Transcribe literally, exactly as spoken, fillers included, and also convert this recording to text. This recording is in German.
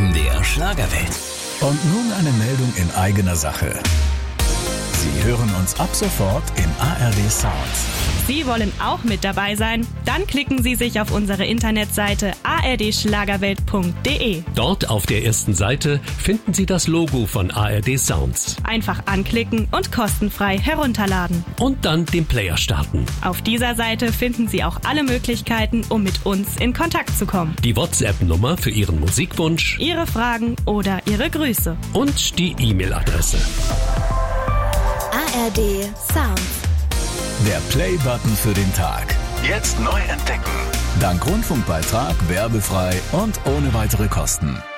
in der Schlagerwelt. Und nun eine Meldung in eigener Sache. Sie hören uns ab sofort in A R D Sounds. Sie wollen auch mit dabei sein? Dann klicken Sie sich auf unsere Internetseite a r d schlagerwelt punkt d e. Dort auf der ersten Seite finden Sie das Logo von A R D Sounds. Einfach anklicken und kostenfrei herunterladen. Und dann den Player starten. Auf dieser Seite finden Sie auch alle Möglichkeiten, um mit uns in Kontakt zu kommen. Die WhatsApp-Nummer für Ihren Musikwunsch. Ihre Fragen oder Ihre Grüße. Und die E-Mail-Adresse. A R D Sounds. Der Play-Button für den Tag. Jetzt neu entdecken. Dank Rundfunkbeitrag werbefrei und ohne weitere Kosten.